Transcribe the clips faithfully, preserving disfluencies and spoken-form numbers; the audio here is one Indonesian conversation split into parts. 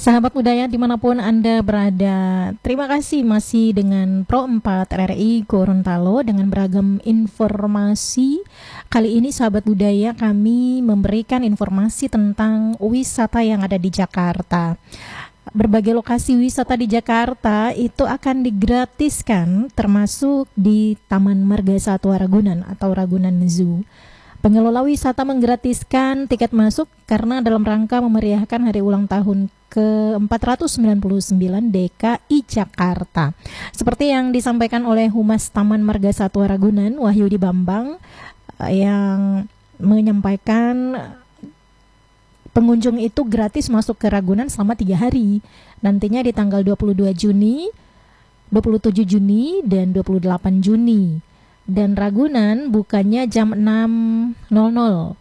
Sahabat budaya dimanapun Anda berada, terima kasih masih dengan Pro empat R R I Gorontalo dengan beragam informasi. Kali ini sahabat budaya kami memberikan informasi tentang wisata yang ada di Jakarta. Berbagai lokasi wisata di Jakarta itu akan digratiskan termasuk di Taman Marga Satwa Ragunan atau Ragunan Zoo. Pengelola wisata menggratiskan tiket masuk karena dalam rangka memeriahkan hari ulang tahun ke empat ratus sembilan puluh sembilan D K I Jakarta. Seperti yang disampaikan oleh Humas Taman Marga Satwa Ragunan, Wahyudi Bambang, yang menyampaikan pengunjung itu gratis masuk ke Ragunan selama tiga hari. Nantinya di tanggal dua puluh dua Juni, dua puluh tujuh Juni, dan dua puluh delapan Juni. Dan Ragunan bukannya jam enam nol nol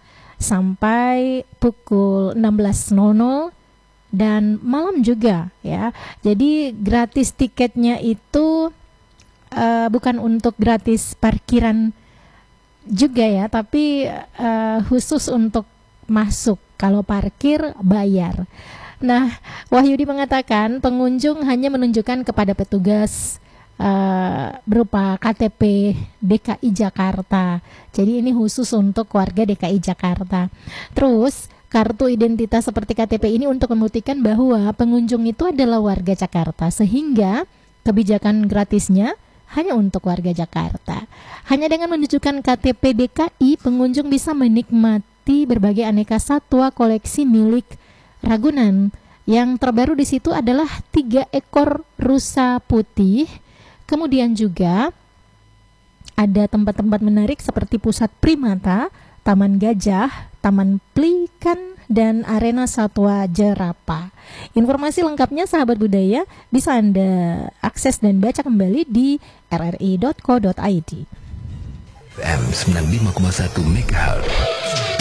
sampai pukul enam belas nol nol dan malam juga ya. Jadi gratis tiketnya itu uh, bukan untuk gratis parkiran juga ya, tapi uh, khusus untuk masuk. Kalau parkir bayar. Nah, Wahyudi mengatakan pengunjung hanya menunjukkan kepada petugas Uh, berupa K T P D K I Jakarta. Jadi ini khusus untuk warga D K I Jakarta. Terus kartu identitas seperti K T P ini untuk membuktikan bahwa pengunjung itu adalah warga Jakarta, sehingga kebijakan gratisnya hanya untuk warga Jakarta. Hanya dengan menunjukkan K T P D K I, pengunjung bisa menikmati berbagai aneka satwa koleksi milik Ragunan. Yang terbaru di situ adalah tiga ekor rusa putih. Kemudian juga ada tempat-tempat menarik seperti pusat primata, taman gajah, taman pelikan, dan arena satwa jerapah. Informasi lengkapnya sahabat budaya bisa Anda akses dan baca kembali di r r i dot co dot i d. F M sembilan puluh lima koma satu MHz.